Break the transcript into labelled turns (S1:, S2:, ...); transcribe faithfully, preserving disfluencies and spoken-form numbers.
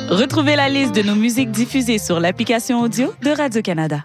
S1: Retrouvez la liste de nos musiques diffusées sur l'application audio de Radio-Canada.